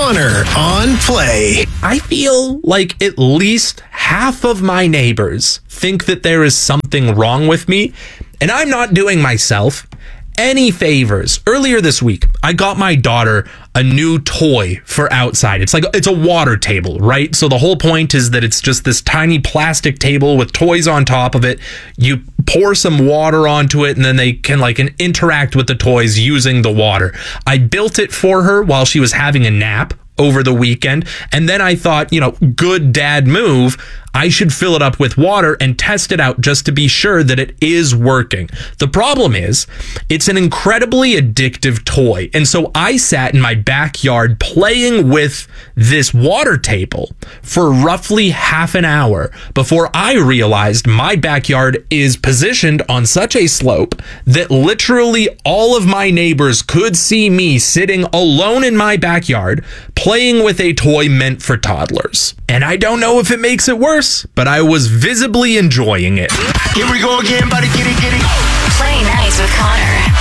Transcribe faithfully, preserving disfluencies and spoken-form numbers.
Connor on Play. I feel like at least half of my neighbors think that there is something wrong with me, and I'm not doing myself any favors. Earlier this week, I got my daughter a new toy for outside. It's like, it's a water table, right? So the whole point is that it's just this tiny plastic table with toys on top of it. You pour some water onto it, and then they can like an, interact with the toys using the water. I built it for her while she was having a nap over the weekend. And then I thought, you know, good dad move. I should fill it up with water and test it out just to be sure that it is working. The problem is, it's an incredibly addictive toy. And so I sat in my backyard playing with this water table for roughly half an hour before I realized my backyard is positioned on such a slope that literally all of my neighbors could see me sitting alone in my backyard playing with a toy meant for toddlers. And I don't know if it makes it worse, but I was visibly enjoying it. Here we go again, buddy. Get it, get it. Play nice with Connor.